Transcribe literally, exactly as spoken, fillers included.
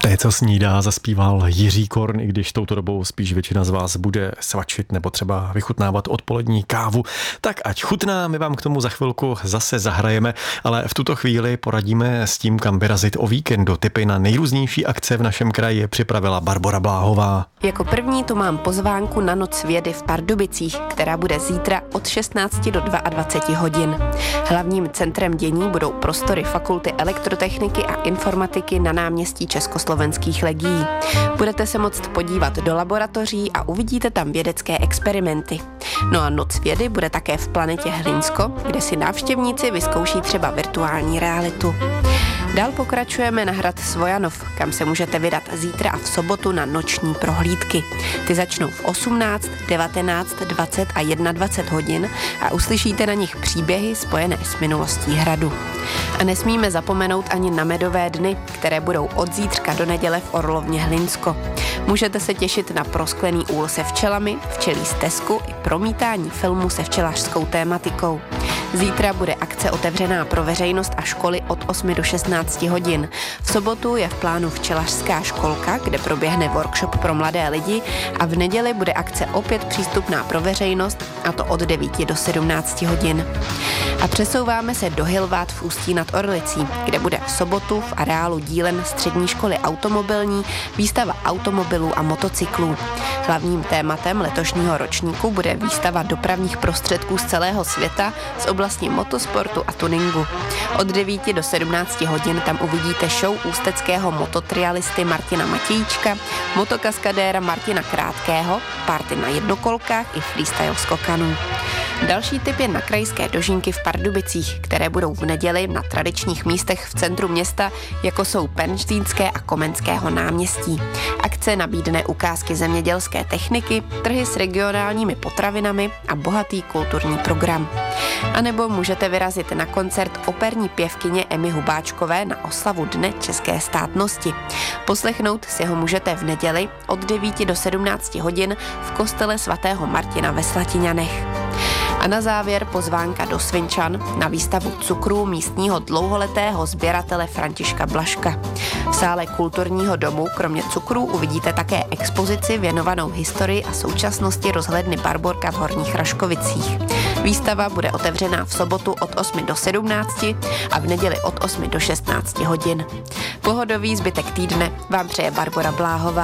To je, co snídá, zaspíval Jiří Korn, i když touto dobou spíš většina z vás bude svačit nebo třeba vychutnávat odpolední kávu. Tak ať chutná, my vám k tomu za chvilku zase zahrajeme, ale v tuto chvíli poradíme s tím, kam vyrazit o víkendu. Tipy na nejrůznější akce v našem kraji připravila Barbora Bláhová. Jako první tu mám pozvánku na Noc vědy v Pardubicích, která bude zítra od šestnácti do dvaceti dvou hodin. Hlavním centrem dění budou prostory Fakulty elektrotechniky a informatiky na náměstí Československých legií. Budete se moct podívat do laboratoří a uvidíte tam vědecké experimenty. No a Noc vědy bude také v Planetě Hlinsko, kde si návštěvníci vyzkouší třeba virtuální realitu. Dál pokračujeme na hrad Svojanov, kam se můžete vydat zítra a v sobotu na noční prohlídky. Ty začnou v osmnáct, devatenáct, dvacet a dvacet jedna hodin a uslyšíte na nich příběhy spojené s minulostí hradu. A nesmíme zapomenout ani na Medové dny, které budou od zítřka do neděle v Orlovně Hlinsko. Můžete se těšit na prosklený úl se včelami, včelí stezku i promítání filmu se včelařskou tématikou. Zítra bude akce otevřená pro veřejnost a školy od osmi do šestnácti hodin. V sobotu je v plánu včelařská školka, kde proběhne workshop pro mladé lidi a v neděli bude akce opět přístupná pro veřejnost, a to od devíti do sedmnácti hodin. A přesouváme se do Hilvát v Ústí nad Orlicí, kde bude v sobotu v areálu dílen Střední školy automobilní výstava automobilů a motocyklů. Hlavním tématem letošního ročníku bude výstava dopravních prostředků z celého světa z oblasti motosportu a tuningu. Od devíti do sedmnácti hodin tam uvidíte show ústeckého mototrialisty Martina Matějíčka, motokaskadéra Martina Krátkého, party na jednokolkách i freestyle skokanů. Další tip je na krajské dožínky v Pardubicích, které budou v neděli na tradičních místech v centru města, jako jsou Pernštínské a Komenského náměstí. Akce nabídne ukázky zemědělské techniky, trhy s regionálními potravinami a bohatý kulturní program. A nebo můžete vyrazit na koncert operní pěvkyně Emy Hubáčkové na oslavu Dne české státnosti. Poslechnout si ho můžete v neděli od devíti do sedmnácti hodin v kostele svatého Martina ve Slatiňanech. A na závěr pozvánka do Svinčan na výstavu cukrů místního dlouholetého sběratele Františka Blažka. V sále kulturního domu kromě cukrů uvidíte také expozici věnovanou historii a současnosti rozhledny Barborka v Horních Raškovicích. Výstava bude otevřená v sobotu od osmi do sedmnácti a v neděli od osmi do šestnácti hodin. Pohodový zbytek týdne vám přeje Barbora Bláhová.